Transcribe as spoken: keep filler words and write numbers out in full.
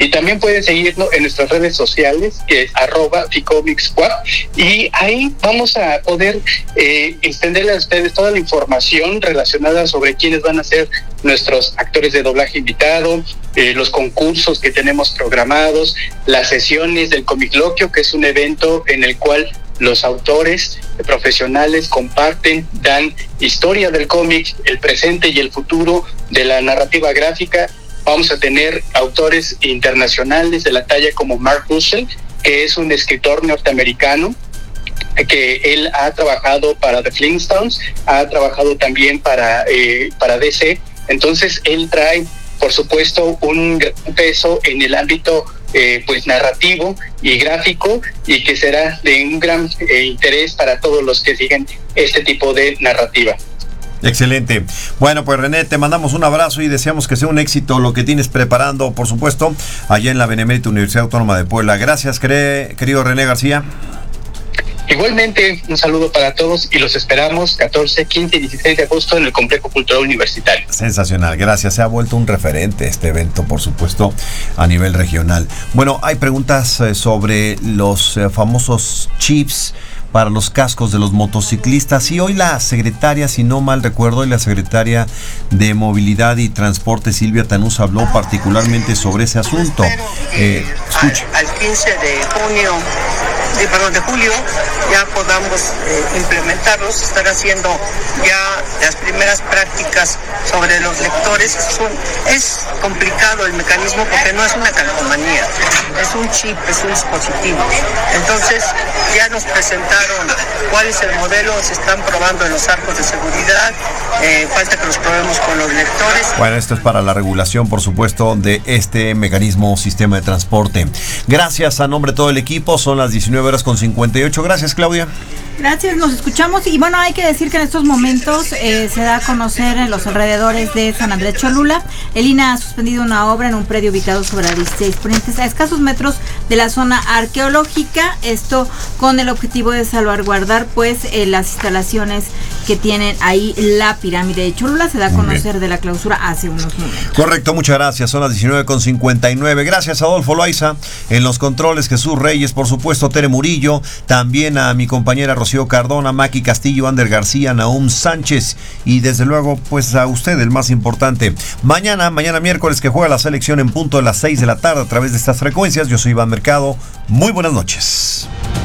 Y también pueden seguirnos en nuestras redes sociales, que es arroba ficomicsquad, y ahí vamos a poder eh, extenderle a ustedes toda la información relacionada sobre quiénes van a ser nuestros actores de doblaje invitado, eh, los concursos que tenemos programados, las sesiones del Comicloquio, que es un evento en el cual los autores profesionales comparten, dan historia del cómic, el presente y el futuro de la narrativa gráfica. Vamos a tener autores internacionales de la talla como Mark Russell, que es un escritor norteamericano, que él ha trabajado para The Flintstones, ha trabajado también para, eh, para D C. Entonces él trae, por supuesto, un gran peso en el ámbito eh, pues narrativo y gráfico, y que será de un gran eh, interés para todos los que siguen este tipo de narrativa. Excelente. Bueno, pues René, te mandamos un abrazo y deseamos que sea un éxito lo que tienes preparando, por supuesto, allá en la Benemérita Universidad Autónoma de Puebla. Gracias, querido René García. Igualmente, un saludo para todos y los esperamos catorce, quince y dieciséis de agosto en el Complejo Cultural Universitario. Sensacional, gracias. Se ha vuelto un referente este evento, por supuesto, a nivel regional. Bueno, hay preguntas eh, sobre los eh, famosos chips para los cascos de los motociclistas, y hoy la secretaria, si no mal recuerdo, y la secretaria de Movilidad y Transporte, Silvia Tanús, habló particularmente sobre ese asunto. Eh, escuche. Al, al quince de junio, de, perdón, de julio, ya podamos eh, implementarlos, estar haciendo ya las primeras prácticas sobre los lectores. Es, un, es complicado el mecanismo porque no es una calcomanía, es un chip, es un dispositivo. Entonces ya nos presentaron cuál es el modelo, se están probando en los arcos de seguridad, eh, falta que los probemos con los lectores. Bueno, esto es para la regulación, por supuesto, de este mecanismo sistema de transporte. Gracias a nombre de todo el equipo, son las diecinueve horas con cincuenta y ocho. Gracias, Claudia. Gracias, nos escuchamos. Y bueno, hay que decir que en estos momentos eh, se da a conocer en los alrededores de San Andrés Cholula, el I N A ha suspendido una obra en un predio ubicado sobre la dieciséis Ponientes, a escasos metros de la zona arqueológica, esto con el objetivo de salvaguardar pues eh, las instalaciones que tienen ahí la pirámide de Cholula. Se da a conocer de la clausura hace unos momentos. Correcto, muchas gracias. Son las diecinueve con cincuenta y nueve. Gracias a Adolfo Loaiza en los controles, Jesús Reyes, por supuesto, Tere Murillo, también a mi compañera Rocío Cardona, Maki Castillo, Ander García, Nahum Sánchez, y desde luego pues a usted, el más importante. Mañana, mañana miércoles, que juega la selección en punto de las seis de la tarde a través de estas frecuencias. Yo soy Iván Mercado. Muy buenas noches.